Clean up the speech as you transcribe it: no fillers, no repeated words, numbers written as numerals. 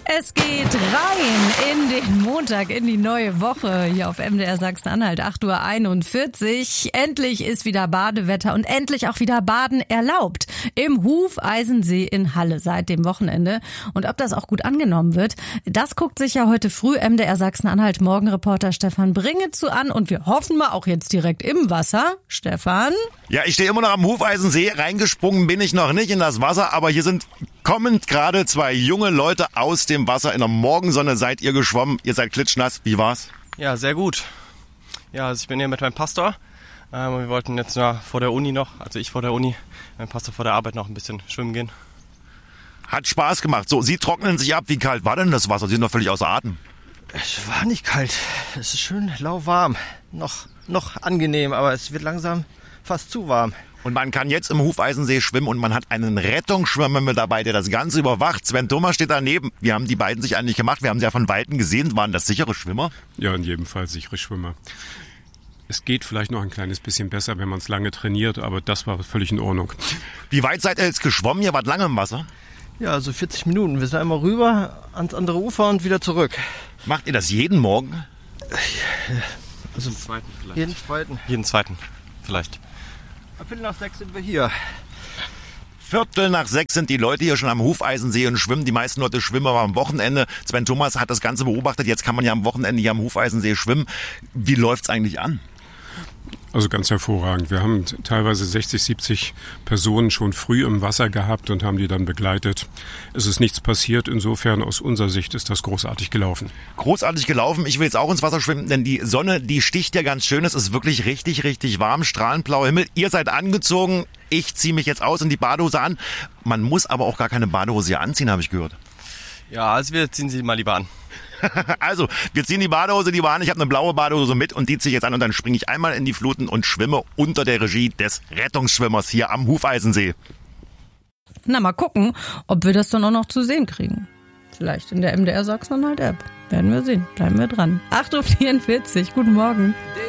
Es geht rein in den Montag, in die neue Woche hier auf MDR Sachsen-Anhalt, 8:41 Uhr. Endlich ist wieder Badewetter und endlich auch wieder Baden erlaubt. Im Hufeisensee in Halle seit dem Wochenende. Und ob das auch gut angenommen wird, das guckt sich ja heute früh MDR Sachsen-Anhalt Morgenreporter Stefan Bringezu an. Und wir hoffen mal auch jetzt direkt im Wasser. Stefan? Ja, ich stehe immer noch am Hufeisensee. Reingesprungen bin ich noch nicht in das Wasser, aber hier sind kommend gerade zwei junge Leute aus dem Wasser. In der Morgensonne seid ihr geschwommen. Ihr seid klitschnass. Wie war's? Ja, sehr gut. Ja, also ich bin hier mit meinem Pastor. Wir wollten jetzt vor der Uni noch, also ich vor der Uni, mein Pastor vor der Arbeit noch ein bisschen schwimmen gehen. Hat Spaß gemacht. So, Sie trocknen sich ab. Wie kalt war denn das Wasser? Sie sind doch völlig außer Atem. Es war nicht kalt. Es ist schön lauwarm. Noch angenehm, aber es wird langsam fast zu warm. Und man kann jetzt im Hufeisensee schwimmen und man hat einen Rettungsschwimmer mit dabei, der das Ganze überwacht. Sven Thomas steht daneben. Wie haben die beiden sich eigentlich gemacht? Wir haben sie ja von Weitem gesehen. Waren das sichere Schwimmer? Ja, in jedem Fall sichere Schwimmer. Es geht vielleicht noch ein kleines bisschen besser, wenn man es lange trainiert, aber das war völlig in Ordnung. Wie weit seid ihr jetzt geschwommen? Ihr wart lange im Wasser? Ja, also 40 Minuten. Wir sind einmal rüber ans andere Ufer und wieder zurück. Macht ihr das jeden Morgen? Also jeden zweiten vielleicht. 5:45 sind wir hier. 5:45 sind die Leute hier schon am Hufeisensee und schwimmen. Die meisten Leute schwimmen aber am Wochenende. Sven Thomas hat das Ganze beobachtet. Jetzt kann man ja am Wochenende hier am Hufeisensee schwimmen. Wie läuft's eigentlich an? Also ganz hervorragend. Wir haben teilweise 60, 70 Personen schon früh im Wasser gehabt und haben die dann begleitet. Es ist nichts passiert. Insofern aus unserer Sicht ist das großartig gelaufen. Großartig gelaufen. Ich will jetzt auch ins Wasser schwimmen, denn die Sonne, die sticht ja ganz schön. Es ist wirklich richtig, richtig warm. Strahlend blauer Himmel. Ihr seid angezogen. Ich ziehe mich jetzt aus und die Badehose an. Man muss aber auch gar keine Badehose hier anziehen, habe ich gehört. Ja, also wir ziehen sie mal lieber an. Also, wir ziehen die Badehose lieber an. Ich habe eine blaue Badehose mit und die ziehe ich jetzt an und dann springe ich einmal in die Fluten und schwimme unter der Regie des Rettungsschwimmers hier am Hufeisensee. Na, mal gucken, ob wir das dann auch noch zu sehen kriegen. Vielleicht in der MDR Sachsen-Anhalt App. Werden wir sehen. Bleiben wir dran. 8:44 Uhr. Guten Morgen.